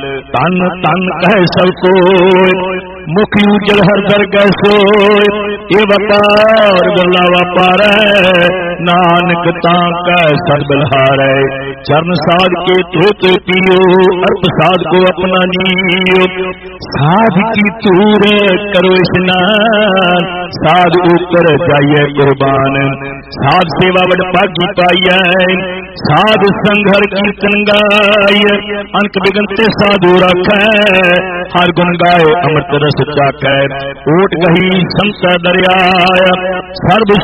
तन तन कह सब कोय मुख उजल हर दर कैसो ये वकार गला वापार नानक तां कह सद बलहार चरण साध के धोते पियो और प्रसाद को अपना नीयो साध की तूर करो स्नान साध ऊपर जाइए कुर्बान साध सेवा बड़ भागी पाइय साध संघर कीर्तन गाय अनक बिगनते साधु रख हर गुण गाए अमृत रस चाकै ओट गही संत दरिया सर्व